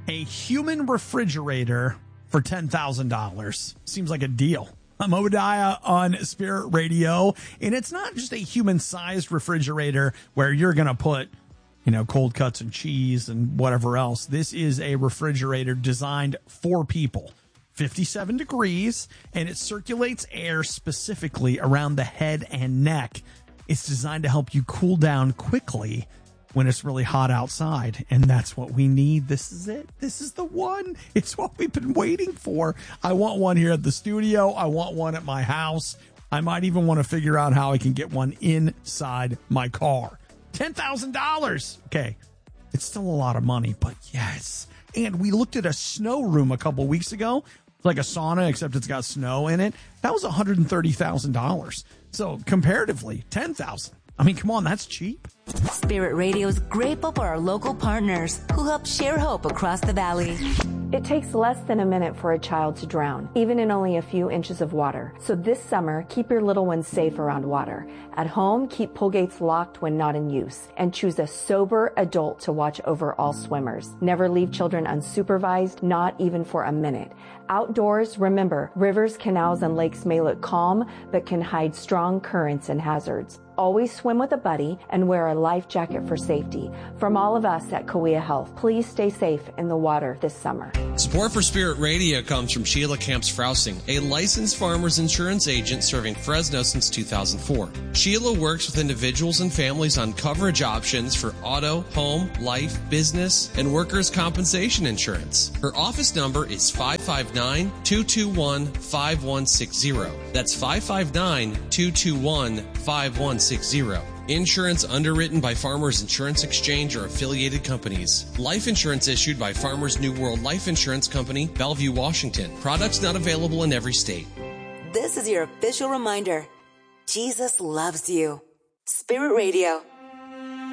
a human refrigerator for $10,000. Seems like a deal. I'm Obadiah on Spirit Radio, and it's not just a human-sized refrigerator where you're going to put, cold cuts and cheese and whatever else. This is a refrigerator designed for people. 57 degrees, and it circulates air specifically around the head and neck. It's designed to help you cool down quickly when it's really hot outside, and that's what we need. This is it. This is the one. It's what we've been waiting for. I want one here at the studio. I want one at my house. I might even want to figure out how I can get one inside my car. $10,000. Okay. It's still a lot of money, but yes. And we looked at a snow room a couple weeks ago. It's like a sauna, except it's got snow in it. That was $130,000. So comparatively, $10,000. I mean, come on, that's cheap. Spirit Radio is grateful for our local partners who help share hope across the valley. It takes less than a minute for a child to drown, even in only a few inches of water. So this summer, keep your little ones safe around water. At home, keep pull gates locked when not in use, and choose a sober adult to watch over all swimmers. Never leave children unsupervised, not even for a minute. Outdoors, remember, rivers, canals, and lakes may look calm, but can hide strong currents and hazards. Always swim with a buddy and wear a life jacket for safety. From all of us at Kauai Health, please stay safe in the water this summer. Support for Spirit Radio comes from Sheila Camps-Frousing, a licensed farmer's insurance agent serving Fresno since 2004. Sheila works with individuals and families on coverage options for auto, home, life, business, and workers' compensation insurance. Her office number is 559-221-5160. That's 559-221-5160. Insurance underwritten by Farmers Insurance Exchange or affiliated companies. Life insurance issued by Farmers New World Life Insurance Company, Bellevue, Washington. Products not available in every state. This is your official reminder. Jesus loves you. Spirit Radio.